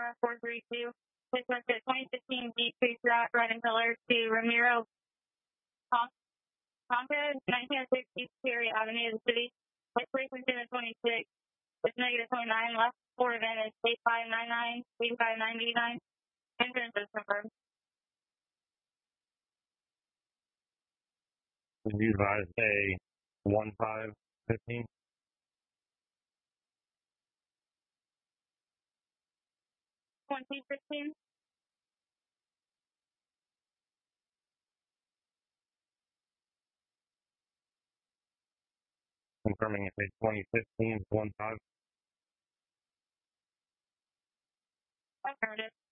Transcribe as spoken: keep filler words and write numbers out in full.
Sonora four three two. Please went to twenty fifteen Deep Creek Route, riding color to Ramiro Conca, nineteen oh six East Perry Avenue, the city. Light frequency in the twenty-six. It's negative twenty-nine. Left four event is eight five nine nine, eight five nine nine. Entrance is confirmed. Did you advise a one five fifteen? twenty fifteen. Confirming it's a twenty fifteen one five. Affirmative.